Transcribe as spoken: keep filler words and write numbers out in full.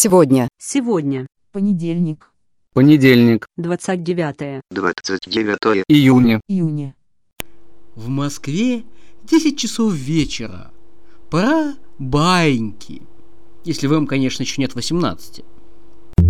Сегодня. Сегодня. Понедельник. Понедельник. двадцать девятое. двадцать девятое Июня. Июня. В Москве десять часов вечера. Пора баиньки. Если вам, конечно, еще нет восемнадцати.